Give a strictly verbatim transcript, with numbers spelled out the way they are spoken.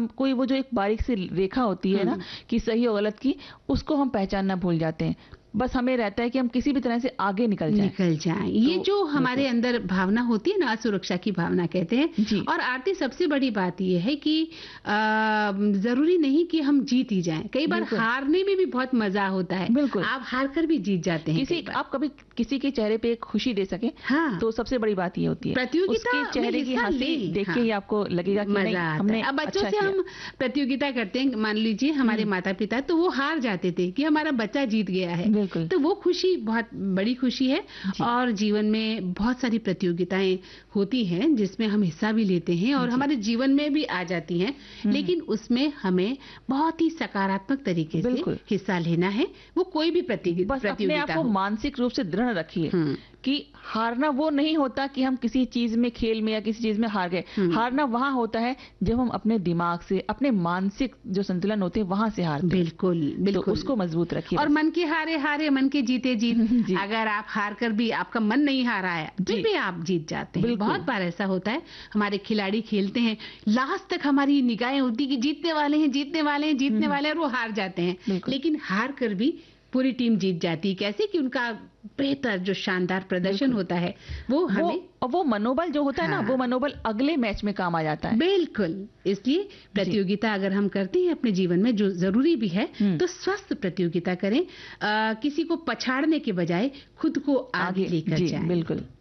हम कोई वो जो एक बारीक सी रेखा होती है ना कि सही और गलत की, उसको हम पहचानना भूल जाते हैं। बस हमें रहता है कि हम किसी भी तरह से आगे निकल जाएं। निकल जाएं। ये तो जो हमारे अंदर भावना होती है ना, असुरक्षा की भावना कहते हैं। और आरती सबसे बड़ी बात ये है कि आ, जरूरी नहीं कि हम जीत ही जाएं। कई बार हारने में भी बहुत मजा होता है। बिल्कुल, आप हार कर भी जीत जाते हैं। किसी आप कभी किसी के चेहरे पे एक खुशी दे सके, हाँ, तो सबसे बड़ी बात ये होती है। प्रतियोगिता उसके चेहरे की हंसी देख के ही आपको लगेगा कि नहीं, हमने अब बच्चों अच्छा से हम प्रतियोगिता करते हैं, मान लीजिए हमारे माता पिता, तो वो हार जाते थे कि हमारा बच्चा जीत गया है। बिल्कुल, तो वो खुशी बहुत बड़ी खुशी है। और जीवन में बहुत सारी प्रतियोगिताएं होती हैं जिसमें हम हिस्सा भी लेते हैं और हमारे जीवन में भी आ जाती हैं, लेकिन उसमें हमें बहुत ही सकारात्मक तरीके से हिस्सा लेना है। वो कोई भी प्रतियोगिता बस अपने आप को मानसिक रूप से दृढ़ रखिए कि हारना वो नहीं होता कि हम किसी चीज में, खेल में या किसी चीज में हार गए। हारना वहां होता है जब हम अपने दिमाग से, अपने मानसिक जो संतुलन होते हैं वहां से हारते हैं। बिल्कुल बिल्कुल, तो उसको मजबूत रखिए। और मन के हारे हारे, मन के जीते जीत। अगर आप हार कर भी आपका मन नहीं हारा है, फिर भी आप जीत जाते हैं। बहुत बार ऐसा होता है, हमारे खिलाड़ी खेलते हैं, लास्ट तक हमारी निगाहें होती कि जीतने वाले हैं, जीतने वाले हैं, जीतने वाले हैं, और वो हार जाते हैं। लेकिन हार कर भी पूरी टीम जीत जाती है। कैसे कि उनका बेहतर जो शानदार प्रदर्शन होता है वो हमें, वो, वो मनोबल जो होता है ना, वो मनोबल अगले मैच में काम आ जाता है। बिल्कुल। इसलिए प्रतियोगिता अगर हम करते हैं अपने जीवन में, जो जरूरी भी है, तो स्वस्थ प्रतियोगिता करें। आ, किसी को पछाड़ने के बजाय खुद को आगे लेकर जाएं। बिल्कुल।